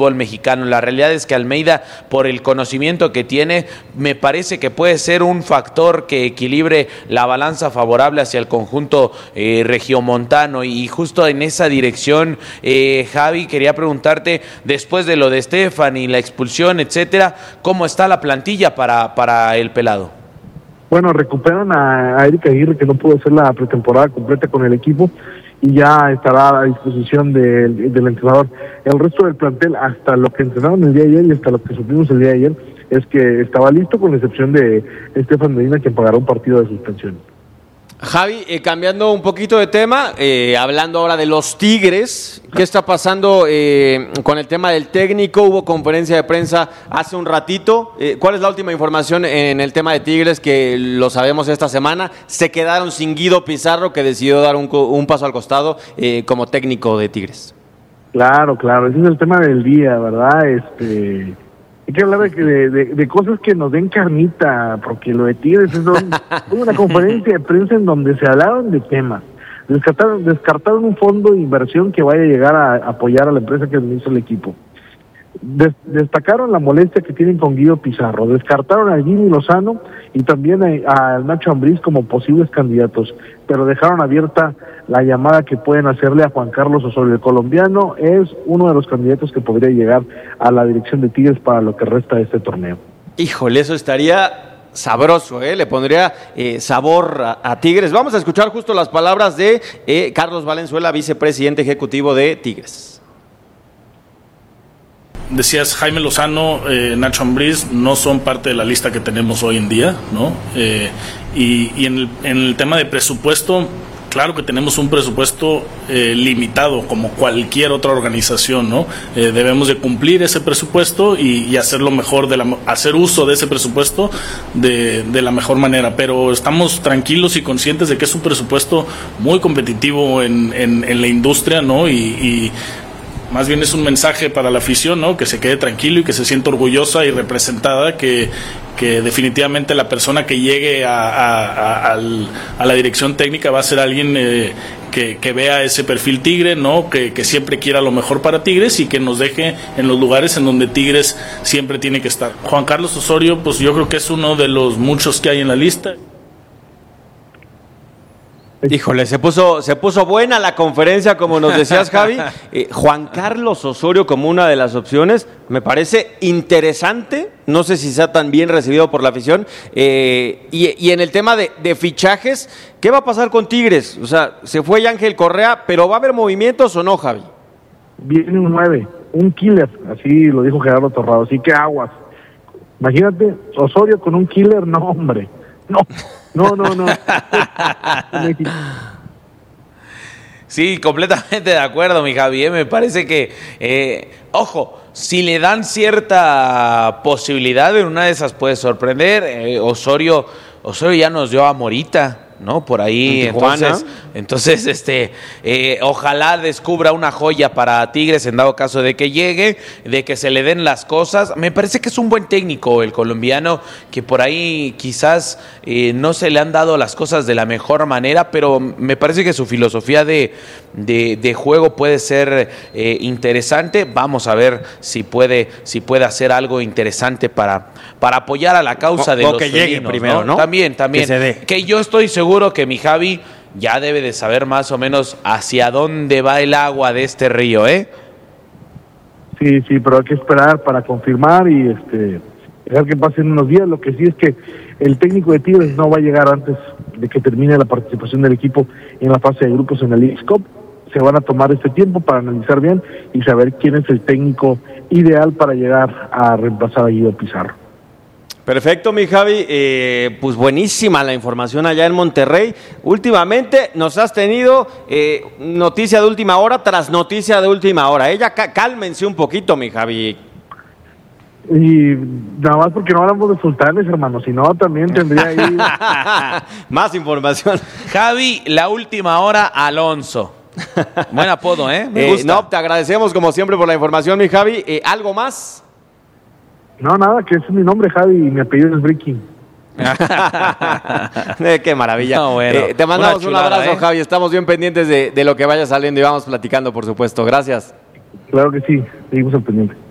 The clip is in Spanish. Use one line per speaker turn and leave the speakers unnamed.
fútbol mexicano. La realidad es que Almeida, por el conocimiento que tiene, me parece que puede ser un factor que equilibre la balanza favorable hacia el conjunto regiomontano, y justo en esa dirección, Javi, quería preguntarte, después de lo de Estefan y la expulsión, etcétera, ¿cómo está la plantilla para el pelado?
Bueno, recuperan a Eric Aguirre, que no pudo hacer la pretemporada completa con el equipo, y ya estará a disposición del entrenador. El resto del plantel, hasta lo que entrenaron el día de ayer y hasta lo que supimos el día de ayer, es que estaba listo, con la excepción de Estefan Medina, quien pagará un partido de suspensión.
Javi, cambiando un poquito de tema, hablando ahora de los Tigres, ¿qué está pasando con el tema del técnico? Hubo conferencia de prensa hace un ratito. ¿Cuál es la última información en el tema de Tigres? Que lo sabemos esta semana. Se quedaron sin Guido Pizarro, que decidió dar un paso al costado como técnico de Tigres. Claro,
ese es el tema del día, ¿verdad? Hay que hablar de cosas que nos den carnita, porque lo de Tigres hubo una conferencia de prensa en donde se hablaron de temas. Descartaron un fondo de inversión que vaya a llegar a apoyar a la empresa que administra el equipo. Destacaron la molestia que tienen con Guido Pizarro, descartaron a Jimmy Lozano y también a Nacho Ambriz como posibles candidatos, pero dejaron abierta la llamada que pueden hacerle a Juan Carlos Osorio. El colombiano es uno de los candidatos que podría llegar a la dirección de Tigres para lo que resta de este torneo.
Híjole, eso estaría sabroso, le pondría sabor a Tigres. Vamos a escuchar justo las palabras de Carlos Valenzuela, vicepresidente ejecutivo de Tigres.
Decías, Jaime Lozano, Nacho Ambriz no son parte de la lista que tenemos hoy en día, ¿no? Y en el tema de presupuesto, claro que tenemos un presupuesto limitado, como cualquier otra organización, ¿no? Debemos de cumplir ese presupuesto y hacerlo mejor, hacer uso de ese presupuesto de la mejor manera, pero estamos tranquilos y conscientes de que es un presupuesto muy competitivo en la industria, ¿no? Y más bien es un mensaje para la afición, ¿no? Que se quede tranquilo y que se sienta orgullosa y representada, que definitivamente la persona que llegue a la dirección técnica va a ser alguien que vea ese perfil Tigre, ¿no? Que siempre quiera lo mejor para Tigres y que nos deje en los lugares en donde Tigres siempre tiene que estar. Juan Carlos Osorio, pues yo creo que es uno de los muchos que hay en la lista.
Híjole, se puso buena la conferencia, como nos decías, Javi. Juan Carlos Osorio como una de las opciones, me parece interesante. No sé si sea tan bien recibido por la afición. Y en el tema de fichajes, ¿qué va a pasar con Tigres? O sea, se fue Ángel Correa, pero ¿va a haber movimientos o no, Javi?
Viene un 9, un killer, así lo dijo Gerardo Torrado, así que aguas. Imagínate, Osorio con un killer, no, hombre, no.
Sí, completamente de acuerdo, mi Javi. Me parece que, ojo, si le dan cierta posibilidad, en una de esas puede sorprender. Osorio ya nos dio a Morita, ¿no? Por ahí, entonces ojalá descubra una joya para Tigres en dado caso de que llegue, de que se le den las cosas. Me parece que es un buen técnico el colombiano, que por ahí quizás no se le han dado las cosas de la mejor manera, pero me parece que su filosofía de juego puede ser interesante. Vamos a ver si puede hacer algo interesante para apoyar a la causa de los
que
felinos,
llegue primero, ¿no?
También.
Que se dé.
Que yo estoy seguro que mi Javi ya debe de saber más o menos hacia dónde va el agua de este río, ¿eh?
Sí, pero hay que esperar para confirmar y dejar que pasen unos días. Lo que sí es que el técnico de Tigres no va a llegar antes de que termine la participación del equipo en la fase de grupos en la Leagues Cup. Se van a tomar este tiempo para analizar bien y saber quién es el técnico ideal para llegar a reemplazar a Guido Pizarro.
Perfecto, mi Javi, pues buenísima la información allá en Monterrey. Últimamente nos has tenido noticia de última hora tras noticia de última hora. Cálmense un poquito, mi Javi.
Y nada más porque no hablamos de sultanes, hermano, si no también tendría ahí
más información.
Javi, la última hora, Alonso. Buen apodo, me gusta.
No, te agradecemos como siempre por la información, mi Javi. ¿Algo más?
No, nada, que ese es mi nombre, Javi, y mi apellido es Breaking.
Qué maravilla.
No, bueno,
te mandamos un abrazo, Javi. Estamos bien pendientes de lo que vaya saliendo y vamos platicando, por supuesto. Gracias.
Claro que sí, seguimos al pendiente.